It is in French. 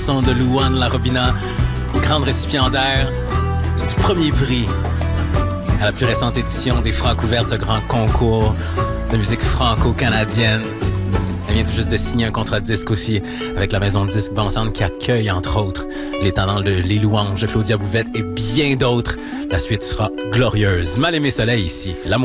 Son de Louane Larobina, grande récipiendaire du premier prix à la plus récente édition des Francs ouverts, ce grand concours de musique franco-canadienne. Elle vient tout juste de signer un contrat de disque aussi avec la maison de disques Bon Sound qui accueille entre autres les talents de Les Louanges de Claudia Bouvette et bien d'autres. La suite sera glorieuse. Mal aimé soleil ici. L'amour